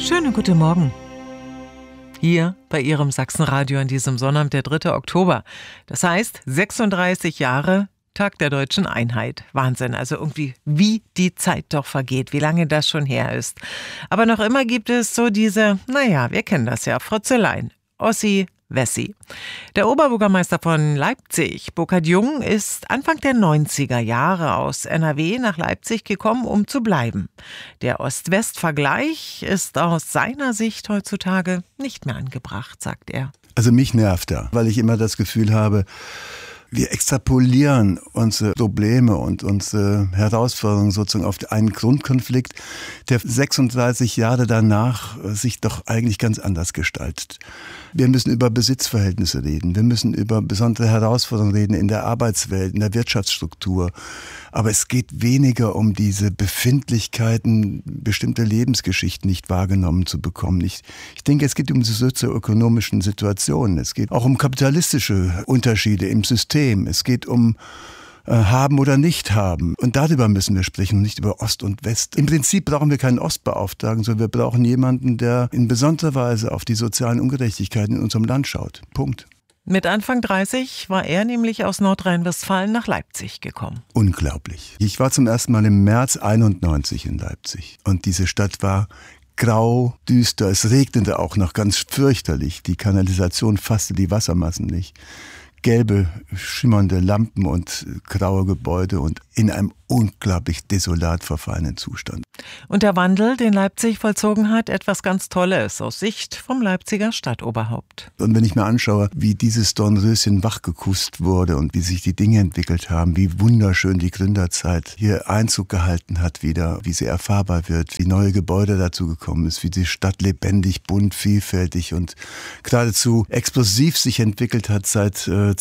Schönen guten Morgen. Hier bei Ihrem Sachsenradio an diesem Sonnabend, der 3. Oktober. Das heißt 36 Jahre Tag der Deutschen Einheit. Wahnsinn, also irgendwie, wie die Zeit doch vergeht, wie lange das schon her ist. Aber noch immer gibt es so diese, wir kennen das ja, Frotzeleien. Ossi, Wessi. Der Oberbürgermeister von Leipzig, Burkhard Jung, ist Anfang der 90er Jahre aus NRW nach Leipzig gekommen, um zu bleiben. Der Ost-West-Vergleich ist aus seiner Sicht heutzutage nicht mehr angebracht, sagt er. Also mich nervt er, weil ich immer das Gefühl habe, wir extrapolieren unsere Probleme und unsere Herausforderungen sozusagen auf einen Grundkonflikt, der 36 Jahre danach sich doch eigentlich ganz anders gestaltet. Wir müssen über Besitzverhältnisse reden, wir müssen über besondere Herausforderungen reden in der Arbeitswelt, in der Wirtschaftsstruktur. Aber es geht weniger um diese Befindlichkeiten, bestimmte Lebensgeschichten nicht wahrgenommen zu bekommen. Ich denke, es geht um die sozioökonomischen Situationen. Es geht auch um kapitalistische Unterschiede im System. Es geht um haben oder nicht haben. Und darüber müssen wir sprechen und nicht über Ost und West. Im Prinzip brauchen wir keinen Ostbeauftragten, sondern wir brauchen jemanden, der in besonderer Weise auf die sozialen Ungerechtigkeiten in unserem Land schaut. Punkt. Mit Anfang 30 war er nämlich aus Nordrhein-Westfalen nach Leipzig gekommen. Unglaublich. Ich war zum ersten Mal im März 91 in Leipzig. Und diese Stadt war grau, düster. Es regnete auch noch ganz fürchterlich. Die Kanalisation fasste die Wassermassen nicht. Gelbe, schimmernde Lampen und graue Gebäude und in einem unglaublich desolat verfallenen Zustand. Und der Wandel, den Leipzig vollzogen hat, etwas ganz Tolles aus Sicht vom Leipziger Stadtoberhaupt. Und wenn ich mir anschaue, wie dieses Dornröschen wachgekusst wurde und wie sich die Dinge entwickelt haben, wie wunderschön die Gründerzeit hier Einzug gehalten hat wieder, wie sie erfahrbar wird, wie neue Gebäude dazu gekommen ist, wie die Stadt lebendig, bunt, vielfältig und geradezu explosiv sich entwickelt hat seit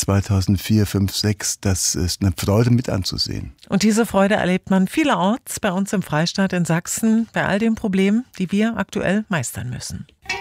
2004, 5, 6, das ist eine Freude mit anzusehen. Und diese Freude erlebt man vielerorts bei uns im Freistaat in Sachsen bei all den Problemen, die wir aktuell meistern müssen.